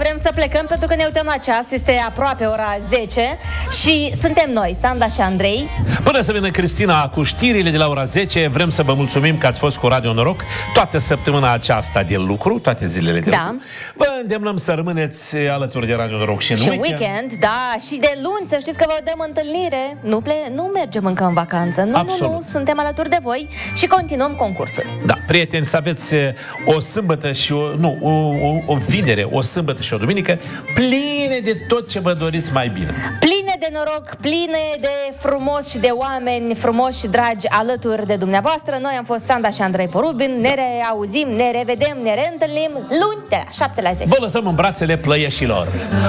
vrem să plecăm pentru că ne uităm la ceas. Este aproape ora 10 și suntem noi, Sanda și Andrei. Până să vină Cristina cu știrile de la ora 10, vrem să vă mulțumim că ați fost cu Radio Noroc toată săptămâna aceasta de lucru, toate zilele de lucru. Vă îndemnăm să rămâneți alături de Radio Noroc și în weekend. Da, și de luni să știți că vă dăm întâlnire. Nu mergem încă în vacanță. Nu, suntem alături de voi și continuăm concursul. Da, prieteni, să aveți o sâmbătă și o vinere, o sâmbătă și o duminică pline de tot ce vă doriți mai bine. Pline de noroc, pline de frumos și de oameni frumoși și dragi alături de dumneavoastră. Noi am fost Sanda și Andrei Porubin. Ne reauzim, ne revedem, ne reîntâlnim luni de la 7 la 10. Vă lăsăm în brațele plăieșilor.